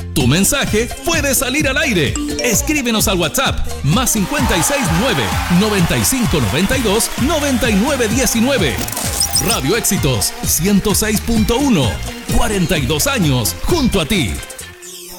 Tu mensaje puede salir al aire. Escríbenos al WhatsApp más 569 9592 9919. Radio Éxitos 106.1. 42 años junto a ti.